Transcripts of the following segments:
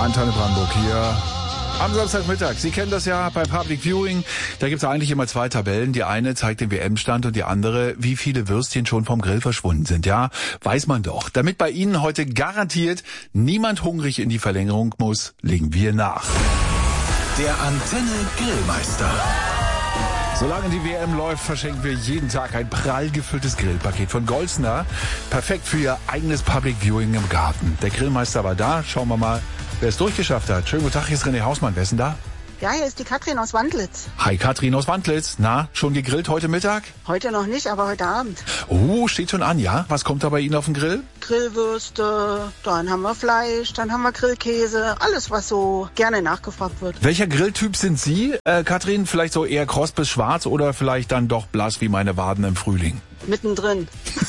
Antenne Brandenburg hier am Samstagmittag. Sie kennen das ja bei Public Viewing. Da gibt es eigentlich immer zwei Tabellen. Die eine zeigt den WM-Stand und die andere, wie viele Würstchen schon vom Grill verschwunden sind. Ja, weiß man doch. Damit bei Ihnen heute garantiert niemand hungrig in die Verlängerung muss, legen wir nach. Der Antenne Grillmeister. Solange die WM läuft, verschenken wir jeden Tag ein prall gefülltes Grillpaket von Golsner. Perfekt für Ihr eigenes Public Viewing im Garten. Der Grillmeister war da. Schauen wir mal, wer es durchgeschafft hat. Schönen guten Tag, hier ist René Hausmann. Wer ist denn da? Ja, hier ist die Katrin aus Wandlitz. Hi, Katrin aus Wandlitz. Na, schon gegrillt heute Mittag? Heute noch nicht, aber heute Abend. Oh, steht schon an, ja? Was kommt da bei Ihnen auf den Grill? Grillwürste, dann haben wir Fleisch, dann haben wir Grillkäse. Alles, was so gerne nachgefragt wird. Welcher Grilltyp sind Sie, Katrin? Vielleicht so eher kross bis schwarz oder vielleicht dann doch blass wie meine Waden im Frühling? Mittendrin.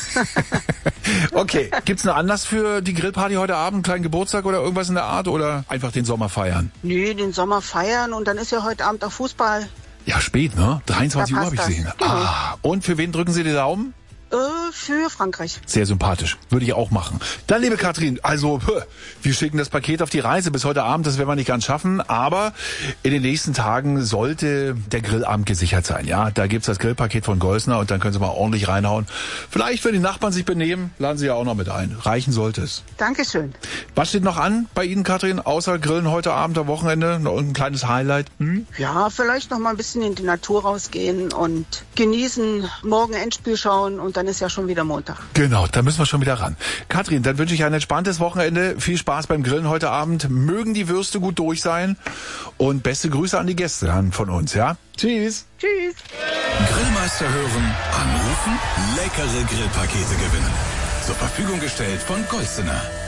Okay, gibt's einen Anlass für die Grillparty heute Abend? Einen kleinen Geburtstag oder irgendwas in der Art? Oder einfach den Sommer feiern? Nee, den Sommer feiern und dann ist ja heute Abend auch Fußball. Ja, spät, ne? 23 Uhr habe ich gesehen. Genau. Ah, und für wen drücken Sie die Daumen? Für Frankreich. Sehr sympathisch. Würde ich auch machen. Dann, liebe Katrin, also wir schicken das Paket auf die Reise bis heute Abend. Das werden wir nicht ganz schaffen. Aber in den nächsten Tagen sollte der Grillabend gesichert sein. Ja, da gibt's das Grillpaket von Golsner und dann können Sie mal ordentlich reinhauen. Vielleicht, wenn die Nachbarn sich benehmen, laden Sie ja auch noch mit ein. Reichen sollte es. Dankeschön. Was steht noch an bei Ihnen, Katrin? Außer Grillen heute Abend am Wochenende? Noch ein kleines Highlight? Ja, vielleicht noch mal ein bisschen in die Natur rausgehen und genießen, morgen Endspiel schauen und dann ist ja schon wieder Montag. Genau, da müssen wir schon wieder ran. Katrin, dann wünsche ich ein entspanntes Wochenende. Viel Spaß beim Grillen heute Abend. Mögen die Würste gut durch sein. Und beste Grüße an die Gäste von uns, ja? Tschüss. Tschüss. Grillmeister hören, anrufen, leckere Grillpakete gewinnen. Zur Verfügung gestellt von Golsener.